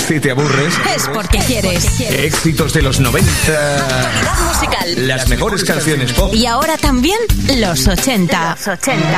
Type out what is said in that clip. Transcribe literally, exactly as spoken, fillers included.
Si te aburres, es porque quieres. Éxitos de los noventa. Actualidad musical. Las mejores canciones pop. Y ahora también los ochenta. Los ochenta.